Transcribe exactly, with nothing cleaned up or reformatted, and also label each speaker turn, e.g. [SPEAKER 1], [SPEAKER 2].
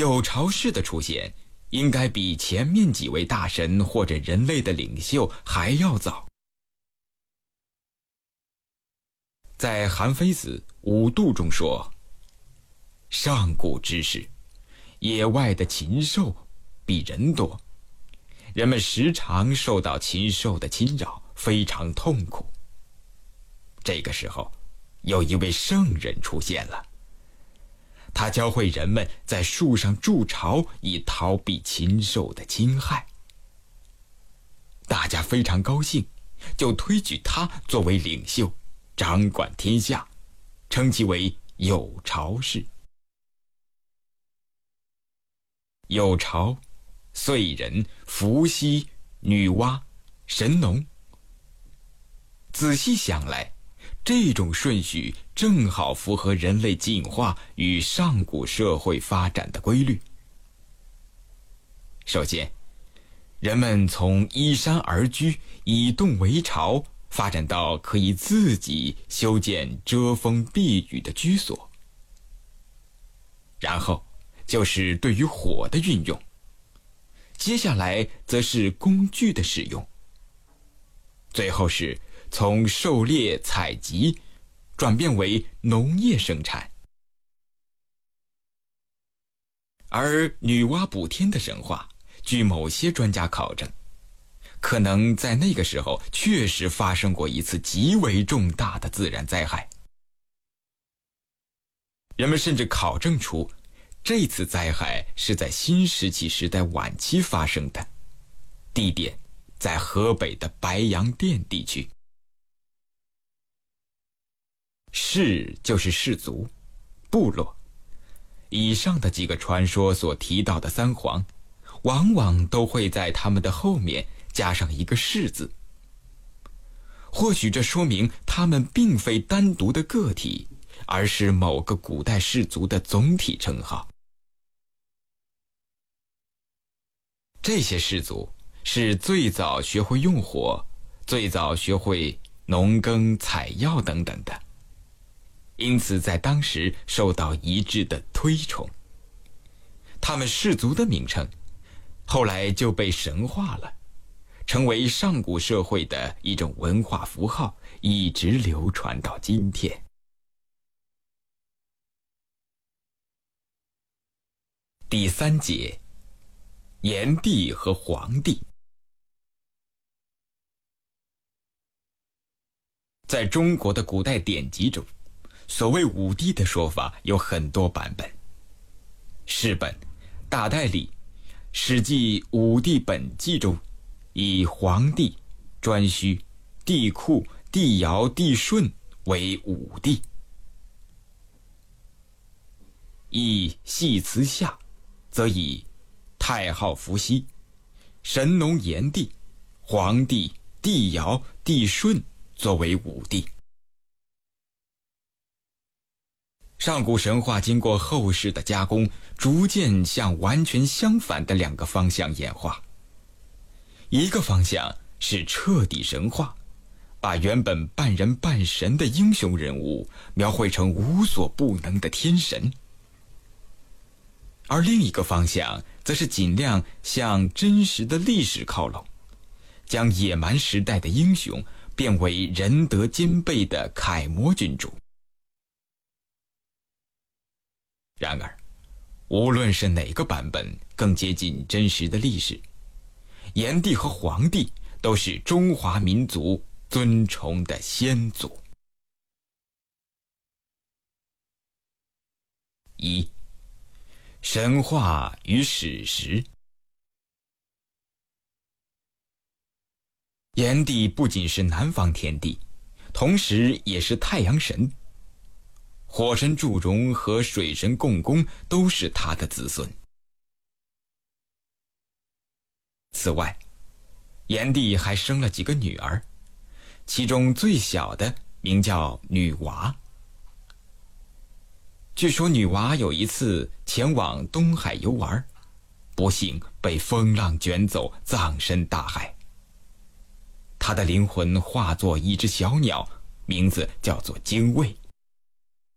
[SPEAKER 1] 有巢氏的出现应该比前面几位大神或者人类的领袖还要早。在韩非子《五度》中说，上古之时，野外的禽兽比人多，人们时常受到禽兽的侵扰，非常痛苦。这个时候，有一位圣人出现了，他教会人们在树上筑巢，以逃避禽兽的侵害。大家非常高兴，就推举他作为领袖，掌管天下，称其为有巢氏。有巢、燧人、伏羲、女娲、神农。仔细想来，这种顺序正好符合人类进化与上古社会发展的规律。首先，人们从依山而居，以洞为巢，发展到可以自己修建遮风避雨的居所。然后就是对于火的运用，接下来则是工具的使用，最后是从狩猎采集转变为农业生产。而女娲补天的神话，据某些专家考证，可能在那个时候确实发生过一次极为重大的自然灾害。人们甚至考证出，这次灾害是在新石器时代晚期发生的，地点在河北的白洋淀地区。氏就是氏族、部落。以上的几个传说所提到的三皇，往往都会在他们的后面加上一个氏字。或许这说明他们并非单独的个体，而是某个古代氏族的总体称号。这些氏族是最早学会用火，最早学会农耕、采药等等的，因此在当时受到一致的推崇。他们氏族的名称后来就被神化了，成为上古社会的一种文化符号，一直流传到今天。第三节，炎帝和黄帝。在中国的古代典籍中，所谓五帝的说法有很多版本。世本、大代理、史记五帝本纪中，以黄帝、颛顼、帝喾、帝尧、帝舜为五帝。以系辞下，则以太昊伏羲、神农炎帝、黄帝、帝尧、帝舜作为五帝。上古神话经过后世的加工，逐渐向完全相反的两个方向演化。一个方向是彻底神话，把原本半人半神的英雄人物描绘成无所不能的天神。而另一个方向则是尽量向真实的历史靠拢，将野蛮时代的英雄变为仁德兼备的楷模君主。然而，无论是哪个版本更接近真实的历史，炎帝和黄帝都是中华民族尊崇的先祖。一、神话与史实。炎帝不仅是南方天帝，同时也是太阳神。火神祝融和水神共工都是他的子孙。此外，炎帝还生了几个女儿，其中最小的名叫女娲。据说女娲有一次前往东海游玩，不幸被风浪卷走，葬身大海。她的灵魂化作一只小鸟，名字叫做精卫。